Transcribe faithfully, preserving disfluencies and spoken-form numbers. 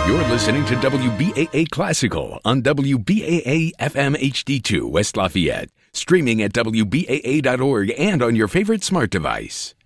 You're listening to W B A A Classical on W B A A F M H D two West Lafayette, streaming at W B A A dot org and on your favorite smart device.